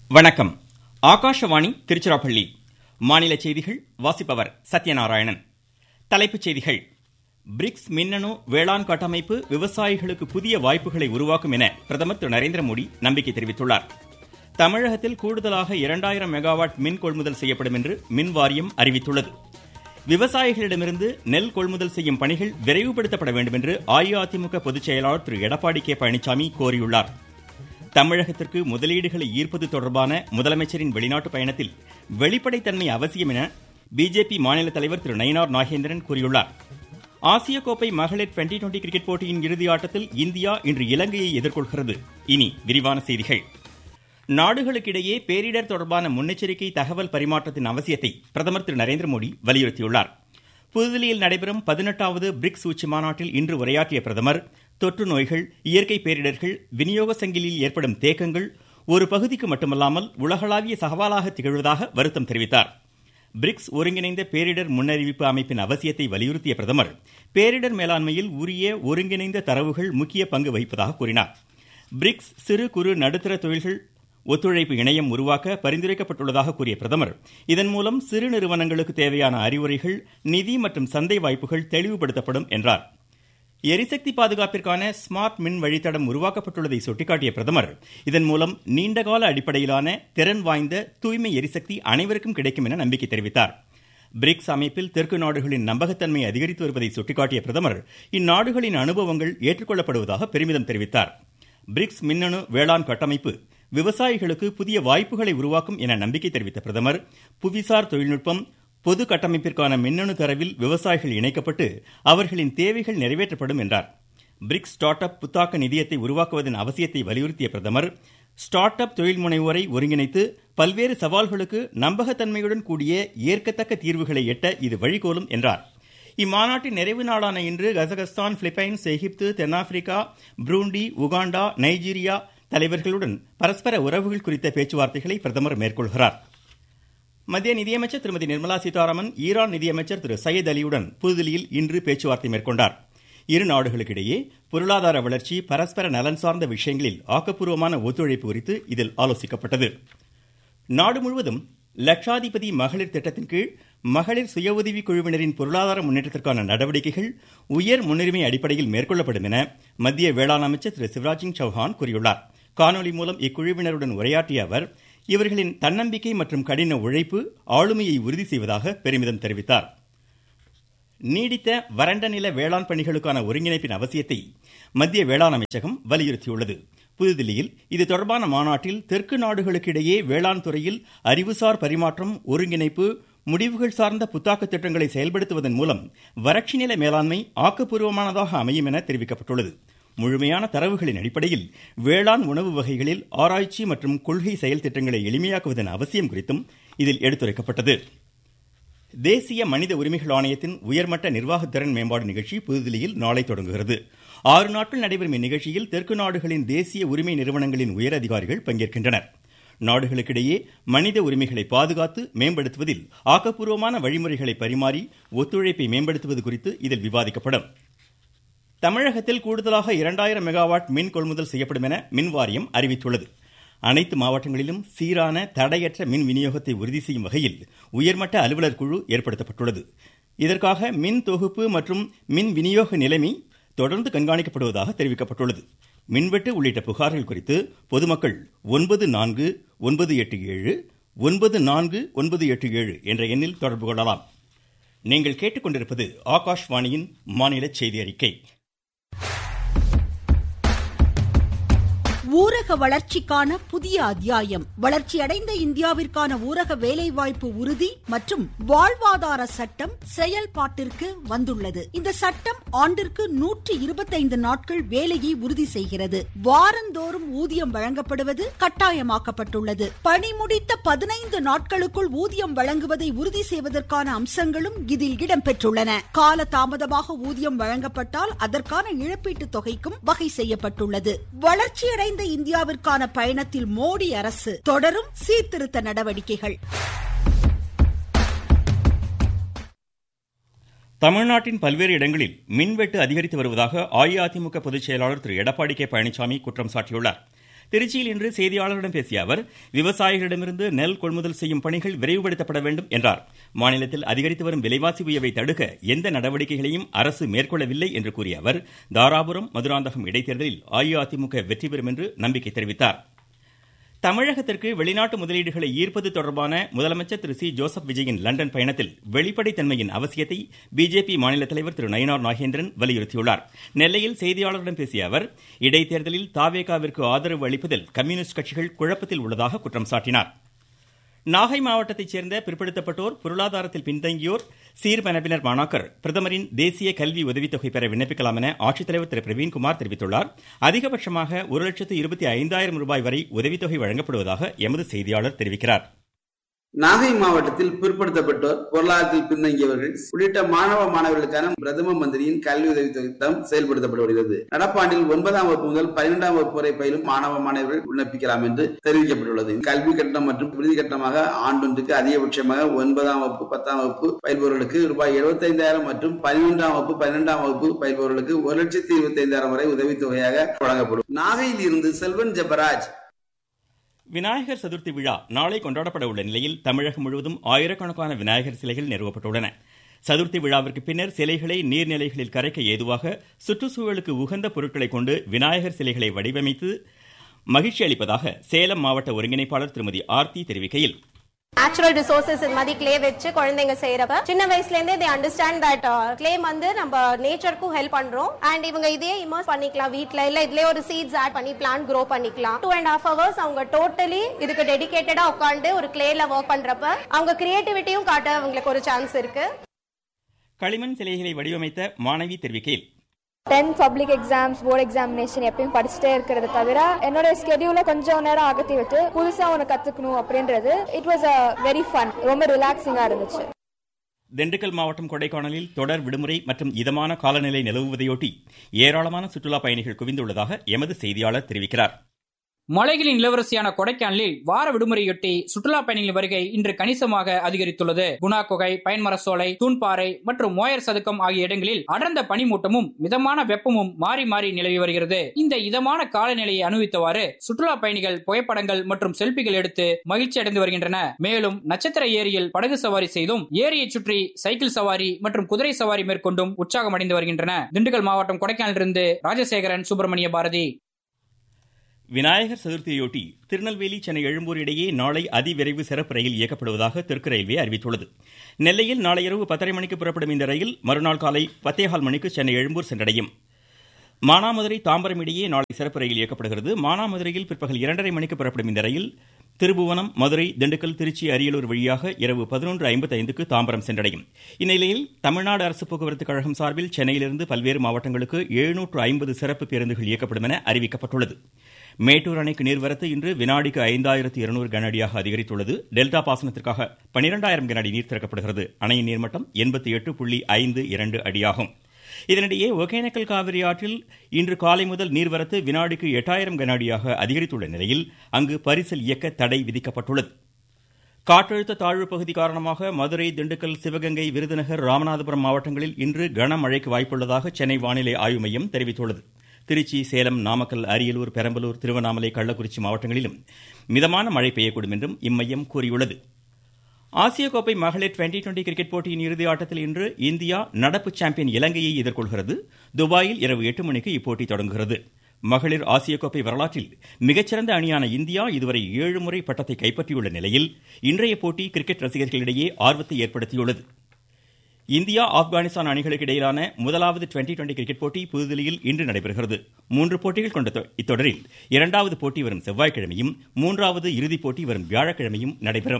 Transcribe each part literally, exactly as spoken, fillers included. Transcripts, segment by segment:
வணக்கம். ஆகாஷவாணி திருச்சிராப்பள்ளி. மாநில செய்திகள் வாசிப்பவர் சத்யநாராயணன். தலைப்புச் செய்திகள். பிரிக்ஸ் மின்னணு வேளாண் கட்டமைப்பு விவசாயிகளுக்கு புதிய வாய்ப்புகளை உருவாக்கும் என பிரதமர் திரு நரேந்திர மோடி நம்பிக்கை தெரிவித்துள்ளார். தமிழகத்தில் கூடுதலாக இரண்டாயிரம் மெகாவாட் மின் கொள்முதல் செய்யப்படும் என்று மின் வாரியம் அறிவித்துள்ளது. விவசாயிகளிடமிருந்து நெல் கொள்முதல் செய்யும் பணிகள் விரைவுபடுத்தப்பட வேண்டும் என்று அஇஅதிமுக பொதுச் செயலாளர் திரு எடப்பாடி கே பழனிசாமி கோரியுள்ளார். தமிழகத்திற்கு முதலீடுகளை ஈர்ப்பது தொடர்பான முதலமைச்சரின் வெளிநாட்டு பயணத்தில் வெளிப்படைத்தன்மை அவசியம் என பிஜேபி மாநில தலைவர் திரு நயினார் நாகேந்திரன் கூறியுள்ளார். ஆசிய கோப்பை மகளிர் டுவெண்டி டுவெண்டி கிரிக்கெட் போட்டியின் இறுதி ஆட்டத்தில் இந்தியா இன்று இலங்கையை எதிர்கொள்கிறது. இனி விரிவான செய்திகள். நாடுகளுக்கிடையே பேரிடர் தொடர்பான முன்னெச்சரிக்கை தகவல் பரிமாற்றத்தின் அவசியத்தை பிரதமர் திரு நரேந்திர மோடி வலியுறுத்தியுள்ளார். புதுதில்லியில் நடைபெறும் பதினெட்டாவது பிரிக்ஸ் உச்சி மாநாட்டில் இன்று உரையாற்றிய பிரதமர் தொற்று நோய்கள், இயற்கை பேரிடர்கள், விநியோக சங்கிலியில் ஏற்படும் தேக்கங்கள் ஒரு பகுதிக்கு மட்டுமல்லாமல் உலகளாவிய சவாலாக திகழ்வதாக வருத்தம் தெரிவித்தார். பிரிக்ஸ் ஒருங்கிணைந்த பேரிடர் முன்னறிவிப்பு அமைப்பின் அவசியத்தை வலியுறுத்திய பிரதமர் பேரிடர் மேலாண்மையில் உரிய ஒருங்கிணைந்த தரவுகள் முக்கிய பங்கு வகிப்பதாக கூறினார். பிரிக்ஸ் சிறு குறு நடுத்தர தொழில்கள் ஒத்துழைப்பு இணையம் உருவாக்க பரிந்துரைக்கப்பட்டுள்ளதாக கூறிய பிரதமர் இதன் மூலம் சிறு நிறுவனங்களுக்கு தேவையான அறிவுரைகள், நிதி மற்றும் சந்தை வாய்ப்புகள் தெளிவுபடுத்தப்படும் என்றார். எரிசக்தி பாதுகாப்பிற்கான ஸ்மார்ட் மின் வழித்தடம் உருவாக்கப்பட்டுள்ளதை சுட்டிக்காட்டிய பிரதமர் இதன் மூலம் நீண்டகால அடிப்படையிலான திறன் வாய்ந்த தூய்மை எரிசக்தி அனைவருக்கும் கிடைக்கும் என நம்பிக்கை தெரிவித்தார். பிரிக்ஸ் அமைப்பில் தெற்கு நாடுகளின் நம்பகத்தன்மை அதிகரித்து வருவதை சுட்டிக்காட்டிய பிரதமர் இந்நாடுகளின் அனுபவங்கள் ஏற்றுக்கொள்ளப்படுவதாக பெருமிதம் தெரிவித்தார். பிரிக்ஸ் மின்னணு வேளாண் கட்டமைப்பு விவசாயிகளுக்கு புதிய வாய்ப்புகளை உருவாக்கும் என நம்பிக்கை தெரிவித்த பிரதமர் புவிசார் தொழில்நுட்பம், பொது கட்டமைப்பிற்கான மின்னணு தரவில் விவசாயிகள் இணைக்கப்பட்டு அவர்களின் தேவைகள் நிறைவேற்றப்படும் என்றார். பிரிக்ஸ் ஸ்டார்ட் அப் புத்தாக்க நிதியத்தை உருவாக்குவதன் அவசியத்தை வலியுறுத்திய பிரதமர் ஸ்டார்ட் அப் தொழில் முனைவோரை ஒருங்கிணைத்து பல்வேறு சவால்களுக்கு நம்பகத்தன்மையுடன் கூடிய ஏற்கத்தக்க தீர்வுகளை எட்ட இது வழிகோலும் என்றார். இம்மாநாட்டின் நிறைவு நாளான இன்று கசகஸ்தான், பிலிப்பைன்ஸ், எகிப்து, தென்னாப்பிரிக்கா, புரூண்டி, உகாண்டா, நைஜீரியா தலைவர்களுடன் பரஸ்பர உறவுகள் குறித்த பேச்சுவார்த்தைகளை பிரதமர் மேற்கொள்கிறார். மத்திய நிதியமைச்சர் திருமதி நிர்மலா சீதாராமன் ஈரான் நிதியமைச்சர் திரு சையத் அலியுடன் புதுதில்லியில் இன்று பேச்சுவார்த்தை மேற்கொண்டார். இரு நாடுகளுக்கிடையே பொருளாதார வளர்ச்சி, பரஸ்பர நலன் சார்ந்த விஷயங்களில் ஆக்கப்பூர்வமான ஒத்துழைப்பு குறித்து இதில் ஆலோசிக்கப்பட்டது. நாடு முழுவதும் லட்சாதிபதி மகளிர் திட்டத்தின் கீழ் மகளிர் சுய உதவி குழுவினரின் பொருளாதார முன்னேற்றத்திற்கான நடவடிக்கைகள் உயர் முன்னுரிமை அடிப்படையில் மேற்கொள்ளப்படும் என மத்திய வேளாண் அமைச்சர் திரு சிவராஜ் சிங் சௌஹான் கூறியுள்ளார். காணொலி மூலம் இக்குழுவினருடன் உரையாற்றிய அவர் இவர்களின் தன்னம்பிக்கை மற்றும் கடின உழைப்பு ஆளுமையை உறுதி செய்வதாக பெருமிதம் தெரிவித்தார். நீடித்த வறண்ட நில வேளாண் பணிகளுக்கான ஒருங்கிணைப்பின் அவசியத்தை மத்திய வேளாண் அமைச்சகம் வலியுறுத்தியுள்ளது. புதுதில்லியில் இது தொடர்பான மாநாட்டில் தெற்கு நாடுகளுக்கிடையே வேளாண் துறையில் அறிவுசார் பரிமாற்றம், ஒருங்கிணைப்பு, முடிவுகள் சார்ந்த புத்தாக்க திட்டங்களை செயல்படுத்துவதன் மூலம் வறட்சி நில மேலாண்மை ஆக்கப்பூர்வமானதாக அமையும் என தெரிவிக்கப்பட்டுள்ளது. முழுமையான தரவுகளின் அடிப்படையில் வேளாண் உணவு வகைகளில் ஆராய்ச்சி மற்றும் கொள்கை செயல் திட்டங்களை எளிமையாக்குவதன் அவசியம் குறித்தும் இதில் எடுத்துரைக்கப்பட்டது. தேசிய மனித உரிமைகள் ஆணையத்தின் உயர்மட்ட நிர்வாக திறன் மேம்பாடு நிகழ்ச்சி புதுதில்லியில் நாளை தொடங்குகிறது. ஆறு நாட்கள் நடைபெறும் இந்நிகழ்ச்சியில் தெற்கு நாடுகளின் தேசிய உரிமை நிறுவனங்களின் உயர் அதிகாரிகள் பங்கேற்கின்றனர். நாடுகளுக்கிடையே மனித உரிமைகளை பாதுகாத்து மேம்படுத்துவதில் ஆக்கப்பூர்வமான வழிமுறைகளை பரிமாறி ஒத்துழைப்பை மேம்படுத்துவது குறித்து இதில் விவாதிக்கப்படும். தமிழகத்தில் கூடுதலாக இரண்டாயிரம் மெகாவாட் மின் கொள்முதல் செய்யப்படும் என மின் வாரியம் அறிவித்துள்ளது. அனைத்து மாவட்டங்களிலும் சீரான தடையற்ற மின் விநியோகத்தை உறுதி செய்யும் வகையில் உயர்மட்ட அலுவலர் குழு ஏற்படுத்தப்பட்டுள்ளது. இதற்காக மின் தொகுப்பு மற்றும் மின் விநியோக நிலைமை தொடர்ந்து கண்காணிக்கப்படுவதாக தெரிவிக்கப்பட்டுள்ளது. மின்வெட்டு உள்ளிட்ட புகார்கள் குறித்து பொதுமக்கள் ஒன்பது நான்கு ஒன்பது எட்டு ஏழு ஒன்பது நான்கு ஒன்பது எட்டு ஏழு என்ற எண்ணில் தொடர்பு கொள்ளலாம். நீங்கள் கேட்டுக்கொண்டிருப்பது ஆகாஷ்வாணியின் மாநில செய்தி அறிக்கை. ஊரக வளர்ச்சிக்கான புதிய அத்தியாயம். வளர்ச்சியடைந்த இந்தியாவிற்கான ஊரக வேலைவாய்ப்பு உறுதி மற்றும் வாழ்வாதார சட்டம் செயல்பாட்டிற்கு வந்துள்ளது. இந்த சட்டம் ஆண்டிற்கு நூற்றி இருபத்தைந்து நாட்கள் வேலையை உறுதி செய்கிறது. வாரந்தோறும் ஊதியம் வழங்கப்படுவது கட்டாயமாக்கப்பட்டுள்ளது. பணி முடித்த பதினைந்து நாட்களுக்குள் ஊதியம் வழங்குவதை உறுதி செய்வதற்கான அம்சங்களும் இதில் இடம்பெற்றுள்ளன. கால தாமதமாக ஊதியம் வழங்கப்பட்டால் அதற்கான இழப்பீட்டு தொகைக்கும் வகை செய்யப்பட்டுள்ளது. வளர்ச்சியடைந்த இந்தியாவிற்கான பயணத்தில் மோடி அரசு தொடரும் சீர்திருத்த நடவடிக்கைகள். தமிழ்நாட்டின் பல்வேறு இடங்களில் மின்வெட்டு அதிகரித்து வருவதாக அஇஅதிமுக பொதுச் செயலாளர் திரு எடப்பாடி கே பழனிசாமி குற்றம் சாட்டியுள்ளார். திருச்சியில் இன்று செய்தியாளர்களிடம் பேசிய அவர் விவசாயிகளிடமிருந்து நெல் கொள்முதல் செய்யும் பணிகள் விரைவுபடுத்தப்பட வேண்டும் என்றார். மாநிலத்தில் அதிகரித்து வரும் விலைவாசி உயர்வை தடுக்க எந்த நடவடிக்கைகளையும் அரசு மேற்கொள்ளவில்லை என்று கூறிய அவர் தாராபுரம் மதுராந்தகம் இடைத்தேர்தலில் அஇஅதிமுக வெற்றி பெறும் என்று நம்பிக்கை தெரிவித்தார். தமிழகத்திற்கு வெளிநாட்டு முதலீடுகளை ஈர்ப்பது தொடர்பான முதலமைச்சர் திரு சி ஜோசப் விஜயின் லண்டன் பயணத்தில் வெளிப்படைத்தன்மையின் அவசியத்தை பிஜேபி மாநில தலைவர் திரு நயினார் நாகேந்திரன் வலியுறுத்தியுள்ளார். நெல்லையில் செய்தியாளர்களிடம் பேசிய அவர் இடைத்தேர்தலில் தாவேகாவிற்கு ஆதரவு அளிப்பதில் கம்யூனிஸ்ட் கட்சிகள் குழப்பத்தில் உள்ளதாக குற்றம் சாட்டினார். நாகை மாவட்டத்தைச் சேர்ந்த பிற்படுத்தப்பட்டோர், பொருளாதாரத்தில் பின்தங்கியோர், சீர்மரபினர் மாணாக்கர் பிரதமரின் தேசிய கல்வி உதவித்தொகை பெற விண்ணப்பிக்கலாம் என ஆட்சித்தலைவர் திரு பிரவீன்குமார் தெரிவித்துள்ளார். அதிகபட்சமாக ஒரு லட்சத்து இருபத்தி ஐந்தாயிரம் ரூபாய் வரை உதவித்தொகை வழங்கப்படுவதாக எமது செய்தியாளர் தெரிவிக்கிறார். நாகை மாவட்டத்தில் பிற்படுத்தப்பட்டோர், பொருளாதாரத்தில் பின்தங்கியவர்கள் உள்ளிட்ட மாணவ மாணவர்களுக்கான பிரதம மந்திரியின் கல்வி உதவி திட்டம் செயல்படுத்தப்பட்டு வருகிறது. நடப்பாண்டில் ஒன்பதாம் வகுப்பு முதல் பன்னிரெண்டாம் வகுப்பு வரை பயிலும் மாணவ மாணவர்கள் விண்ணப்பிக்கலாம் என்று தெரிவிக்கப்பட்டுள்ளது. கல்வி கட்டணம் மற்றும் விருதி கட்டணமாக ஆண்டொன்றுக்கு அதிகபட்சமாக ஒன்பதாம் வகுப்பு பத்தாம் வகுப்பு பயில்பவர்களுக்கு ரூபாய் எழுபத்தி ஐந்தாயிரம் மற்றும் பதினொன்றாம் வகுப்பு பன்னிரெண்டாம் வகுப்பு பயில்பவர்களுக்கு ஒரு லட்சத்தி இருபத்தி ஐந்தாயிரம் வரை உதவித்தொகையாக வழங்கப்படும். நாகையில் இருந்து செல்வன் ஜெபராஜ். விநாயகர் சதுர்த்தி விழா நாளை கொண்டாடப்பட உள்ள நிலையில் தமிழகம் முழுவதும் ஆயிரக்கணக்கான விநாயகர் சிலைகள் நிறுவப்பட்டுள்ளன. சதுர்த்தி விழாவிற்கு பின்னர் சிலைகளை நீர்நிலைகளில் கரைக்க ஏதுவாக சுற்றுச்சூழலுக்கு உகந்த பொருட்களை கொண்டு விநாயகர் சிலைகளை வடிவமைத்து மகிழ்ச்சி அளிப்பதாக சேலம் மாவட்ட ஒருங்கிணைப்பாளர் திருமதி ஆர்த்தி தெரிவிக்கையில், நேச்சுரல் ரிசோர்சஸ் இந்த மாதிரி கிளே வச்சு குழந்தைங்க செய்யறப்ப சின்ன வயசுல இருந்தே they understand that கிளே வந்து நம்ம நேச்சருக்கும் ஹெல்ப் பண்றோம் அண்ட் இவங்க இதே இமர்ஸ் பண்ணிக்கலாம் வீட்ல, இல்ல இதுல ஒரு சீட்ஸ் ஆட் பண்ணி பிளான்ட் க்ரோ பண்ணிக்கலாம். டூ அண்ட் ஹாஃப் ஹவர்ஸ் அவங்க டோட்டலி இதுக்கு டெடிகேட்டடா உட்காந்து ஒரு கிளேல ஒர்க் பண்றப்ப அவங்க கிரியேட்டிவிட்டியும் காட்ட அவங்களுக்கு ஒரு சான்ஸ் இருக்கு. களிமண் சிலைகளை வடிவமைத்த மாணவி தெரிவிக்கையில், tenth public exams, board examination எப்பயும் படிச்சுட்டே இருக்கிறத தவிர என்னோட ஸ்கெடியூல கொஞ்சம் நேரம் அகத்தி விட்டு புதுசா ஒன்று கத்துக்கணும் அப்படின்றது it was a very fun, ரொம்ப ரிலாக்ஸிங்கா இருந்துச்சு. திண்டுக்கல் மாவட்டம் கொடைக்கானலில் தொடர் விடுமுறை மற்றும் இதமான காலநிலை நிலவுவதையொட்டி ஏராளமான சுற்றுலா பயணிகள் குவிந்துள்ளதாக எமது செய்தியாளர் தெரிவிக்கிறார். மலைகளின் இளவரசியான கொடைக்கானலில் வார விடுமுறையொட்டி சுற்றுலா பயணிகளின் வருகை இன்று கணிசமாக அதிகரித்துள்ளது. குணா குகை, பயன்மரசோலை, தூண்பாறை மற்றும் மோயர் சதுக்கம் ஆகிய இடங்களில் அடர்ந்த பனிமூட்டமும் மிதமான வெப்பமும் மாறி மாறி நிலவி வருகிறது. இந்த இதமான காலநிலையை அனுபவித்தவாறு சுற்றுலா பயணிகள் புகைப்படங்கள் மற்றும் செல்பிகள் எடுத்து மகிழ்ச்சி அடைந்து வருகின்றன. மேலும் நட்சத்திர ஏரியில் படகு சவாரி செய்தும், ஏரியை சுற்றி சைக்கிள் சவாரி மற்றும் குதிரை சவாரி மேற்கொண்டும் உற்சாகம் அடைந்து வருகின்றன. திண்டுக்கல் மாவட்டம் கொடைக்கானலிலிருந்து ராஜசேகரன், சுப்பிரமணிய பாரதி. விநாயகர் சதுர்த்தியொட்டி திருநெல்வேலி, சென்னை எழும்பூர் இடையே நாளை அதிவிரைவு சிறப்பு ரயில் இயக்கப்படுவதாக தெற்கு ரயில்வே அறிவித்துள்ளது. நெல்லையில் நாளை இரவு பத்தரை மணிக்கு புறப்படும் இந்த ரயில் மறுநாள் காலை பத்தேகால் மணிக்கு சென்னை எழும்பூர் சென்றடையும். மானாமதுரை, தாம்பரம் இடையே நாளை சிறப்பு ரயில் இயக்கப்படுகிறது. மானாமதுரையில் பிற்பகல் இரண்டரை மணிக்கு புறப்படும் இந்த ரயில் திருபுவனம், மதுரை, திண்டுக்கல், திருச்சி, அரியலூர் வழியாக இரவு பதினொன்று ஐம்பத்தி ஐந்துக்கு தாம்பரம் சென்றடையும். இந்நிலையில் தமிழ்நாடு அரசு போக்குவரத்து கழகம் சார்பில் சென்னையிலிருந்து பல்வேறு மாவட்டங்களுக்கு எழுநூற்று ஐம்பது சிறப்பு பேருந்துகள் இயக்கப்படும் என அறிவிக்கப்பட்டுள்ளது. மேட்டூர் அணைக்கு நீர்வரத்து இன்று வினாடிக்கு ஐந்தாயிரத்து இருநூறு கனஅடியாக அதிகரித்துள்ளது. டெல்டா பாசனத்திற்காக பனிரெண்டாயிரம் கனஅடி நீர் திறக்கப்படுகிறது. அணையின் நீர்மட்டம் எண்பத்தி எட்டு புள்ளி ஐந்து இரண்டு அடியாகும். இதனிடையே ஒகேனக்கல் காவிரி ஆற்றில் இன்று காலை முதல் நீர்வரத்து வினாடிக்கு எட்டாயிரம் கனஅடியாக அதிகரித்துள்ள நிலையில் அங்கு பரிசல் இயக்க தடை விதிக்கப்பட்டுள்ளது. காற்றழுத்த தாழ்வு பகுதி காரணமாக மதுரை, திண்டுக்கல், சிவகங்கை, விருதுநகர், ராமநாதபுரம் மாவட்டங்களில் இன்று கனமழைக்கு வாய்ப்புள்ளதாக சென்னை வானிலை ஆய்வு மையம் தெரிவித்துள்ளது. திருச்சி, சேலம், நாமக்கல், அரியலூர், பெரம்பலூர், திருவண்ணாமலை, கள்ளக்குறிச்சி மாவட்டங்களிலும் மிதமான மழை பெய்யக்கூடும் என்றும் இம்மையம் கூறியுள்ளது. ஆசிய கோப்பை மகளிர் டுவெண்டி டுவெண்டி கிரிக்கெட் போட்டியின் இறுதி ஆட்டத்தில் இன்று இந்தியா நடப்பு சாம்பியன் இலங்கையை எதிர்கொள்கிறது. துபாயில் இரவு எட்டு மணிக்கு இப்போட்டி தொடங்குகிறது. மகளிர் ஆசிய கோப்பை வரலாற்றில் மிகச்சிறந்த அணியான இந்தியா இதுவரை ஏழு முறை பட்டத்தை கைப்பற்றியுள்ள நிலையில் இன்றைய போட்டி கிரிக்கெட் ரசிகர்களிடையே ஆர்வத்தை ஏற்படுத்தியுள்ளது. இந்தியா, ஆப்கானிஸ்தான் அணிகளுக்கு இடையிலான முதலாவது டுவெண்டி டுவெண்டி கிரிக்கெட் போட்டி புதுதில்லியில் இன்று நடைபெறுகிறது. மூன்று போட்டிகள் கொண்ட இத்தொடரில் இரண்டாவது போட்டி வரும் செவ்வாய்க்கிழமையும், மூன்றாவது இறுதிப் போட்டி வரும் வியாழக்கிழமையும் நடைபெறும்.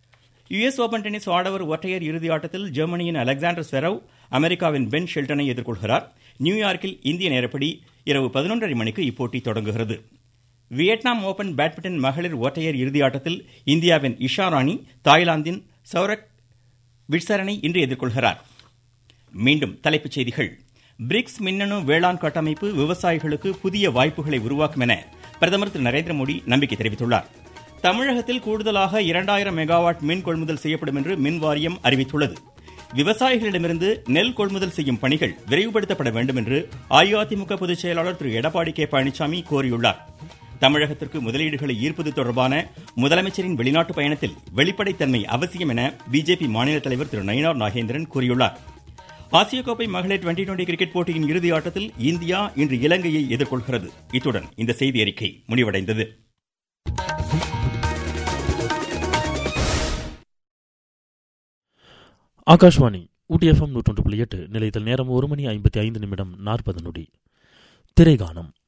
யுஎஸ் ஓபன் டென்னிஸ் ஆடவர் ஒற்றையர் இறுதி ஆட்டத்தில் ஜெர்மனியின் அலெக்சாண்டர் ஸ்வெரவ் அமெரிக்காவின் பென் ஷெல்டனை எதிர்கொள்கிறார். நியூயார்க்கில் இந்திய நேரப்படி இரவு பதினொன்றரை மணிக்கு இப்போட்டி தொடங்குகிறது. வியட்நாம் ஓபன் பேட்மிண்டன் மகளிர் ஒற்றையர் இறுதி ஆட்டத்தில் இந்தியாவின் இஷா ராணி தாய்லாந்தின் சௌரக் விட்சரனை இன்று எதிர்கொள்கிறார். மீண்டும் தலைப்புச் செய்திகள். பிரிக்ஸ் மின்னணு வேளாண் கட்டமைப்பு விவசாயிகளுக்கு புதிய வாய்ப்புகளை உருவாக்கும் என பிரதமர் திரு நரேந்திர மோடி நம்பிக்கை தெரிவித்துள்ளார். தமிழகத்தில் கூடுதலாக இரண்டாயிரம் மெகாவாட் மின் கொள்முதல் செய்யப்படும் என்று மின் வாரியம் அறிவித்துள்ளது. விவசாயிகளிடமிருந்து நெல் கொள்முதல் செய்யும் பணிகள் விரைவுபடுத்தப்பட வேண்டும் என்று அஇஅதிமுக பொதுச் செயலாளர் திரு எடப்பாடி கே பழனிசாமி கோரியுள்ளார். தமிழகத்திற்கு முதலீடுகளை ஈர்ப்பது தொடர்பான முதலமைச்சரின் வெளிநாட்டு பயணத்தில் வெளிப்படைத்தன்மை அவசியம் என பிஜேபி மாநில தலைவர் திரு நயினார் நாகேந்திரன் கூறியுள்ளார். ஆசிய கோப்பை மகளிர் டுவெண்டி டுவெண்டி கிரிக்கெட் போட்டியின் இறுதி ஆட்டத்தில் இந்தியா இன்று இலங்கையை எதிர்கொள்கிறது. இத்துடன் இந்த செய்தி அறிக்கை முடிவடைந்தது. ஆகாஷ்வாணி ஊட்டி எஃப்எம் நூற்றொன்று புள்ளி எட்டு நிலையத்தில் நேரம் ஒரு மணி ஐம்பத்தி ஐந்து நிமிடம் நாற்பது நொடி. திரைகானம்.